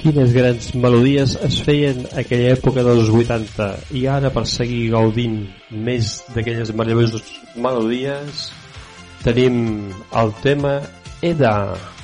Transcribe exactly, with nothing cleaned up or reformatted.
Quines grans melodies es feien a aquella època dels vuitanta, i ara, per seguir gaudint més d'aquelles meravelloses melodies, tenim el tema Eda.